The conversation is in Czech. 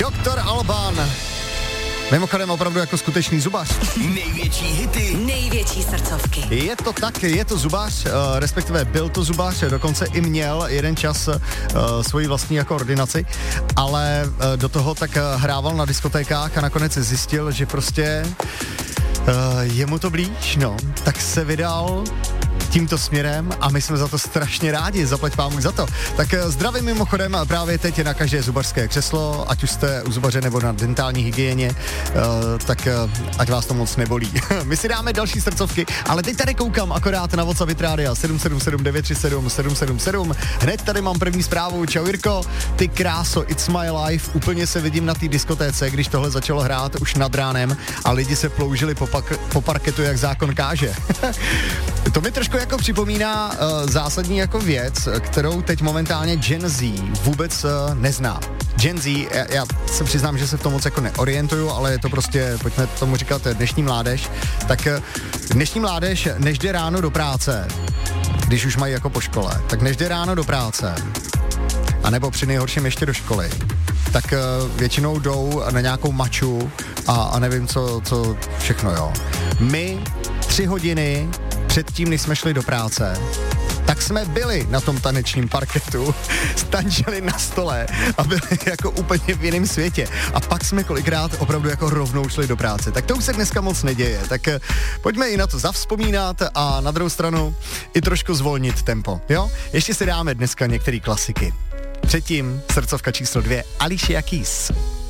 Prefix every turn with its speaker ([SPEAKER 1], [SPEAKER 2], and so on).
[SPEAKER 1] Doktor Alban. Mimochodem opravdu jako skutečný zubař.
[SPEAKER 2] Největší hity.
[SPEAKER 3] Největší srdcovky.
[SPEAKER 1] Je to tak, je to zubař, respektive byl to zubař, dokonce i měl jeden čas svoji vlastní jako ordinaci, ale do toho tak hrával na diskotékách a nakonec zjistil, že prostě je mu to blíž, no. Tak se vydal tímto směrem a my jsme za to strašně rádi, zaplať pámu za to. Tak zdravím mimochodem právě teď na každé zubařské křeslo, ať už jste u zubaře nebo na dentální hygieně, tak ať vás to moc nebolí. My si dáme další srdcovky, ale teď tady koukám akorát na WhatsApp Rádia 777 937 777. Hned tady mám první zprávu. Čau Jirko, ty kráso, it's my life. Úplně se vidím na té diskotéce, když tohle začalo hrát už nad ránem a lidi se ploužili po parketu, jak zákon káže. To mi trošku jako připomíná zásadní jako věc, kterou teď momentálně Gen Z vůbec nezná. Gen Z, já se přiznám, že se v tom moc jako neorientuju, ale je to prostě, pojďme tomu říkat, dnešní mládež. Tak dnešní mládež, než jde ráno do práce, když už mají jako po škole, tak než jde ráno do práce, anebo při nejhorším ještě do školy, tak většinou jdou na nějakou maču a nevím co všechno, jo. My 3 hodiny předtím, než jsme šli do práce, tak jsme byli na tom tanečním parketu, stančili na stole a byli jako úplně v jiném světě. A pak jsme kolikrát opravdu jako rovnou šli do práce. Tak to už se dneska moc neděje. Tak pojďme i na to zavzpomínat a na druhou stranu i trošku zvolnit tempo, jo? Ještě si dáme dneska některé klasiky. Předtím srdcovka číslo 2, Alicia Keys.